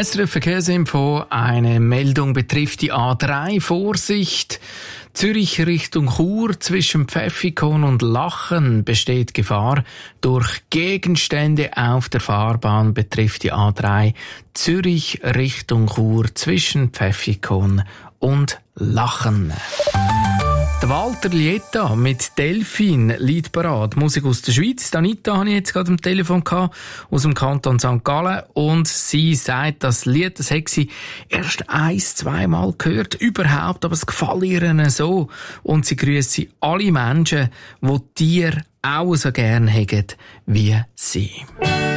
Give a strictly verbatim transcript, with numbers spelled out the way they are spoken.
S R F Verkehrsinfo, eine Meldung betrifft die A drei. Vorsicht! Zürich Richtung Chur zwischen Pfäffikon und Lachen besteht Gefahr. Durch Gegenstände auf der Fahrbahn betrifft die A drei Zürich Richtung Chur zwischen Pfäffikon und Lachen. Der Walter Lieta mit Delfin, Lied parat, Musik aus der Schweiz. Die Anita habe ich jetzt gerade am Telefon gehabt, aus dem Kanton Sankt Gallen. Und sie sagt, das Lied, das hat sie erst ein-, zweimal gehört, überhaupt, aber es gefällt ihr so. Und sie grüßt sie alle Menschen, die Tiere auch so gern haben wie sie.